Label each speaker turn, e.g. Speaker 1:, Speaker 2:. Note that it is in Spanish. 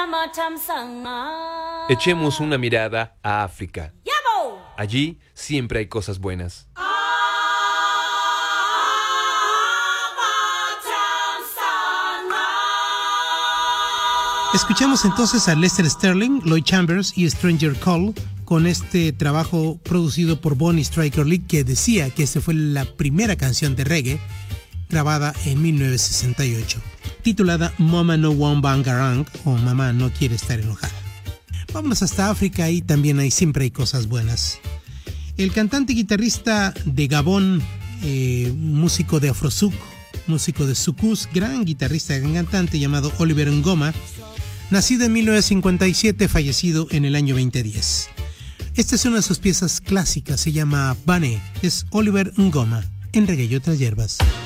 Speaker 1: Echemos una mirada a África. Allí siempre hay cosas buenas.
Speaker 2: Escuchamos entonces a Lester Sterling, Lloyd Chambers y Stranger Call con este trabajo producido por Bonnie Striker Lee, que decía que esta fue la primera canción de reggae grabada en 1968, titulada Mama No Want Bangarang o Mamá No Quiere Estar Enojada. Vámonos hasta África y también siempre hay cosas buenas. El cantante y guitarrista de Gabón, músico de Afrosouk, músico de Soukous, gran guitarrista, gran cantante llamado Oliver Ngoma, nacido en 1957, fallecido en el año 2010. Esta es una de sus piezas clásicas, se llama Bane, es Oliver Ngoma, en Reggae y otras hierbas.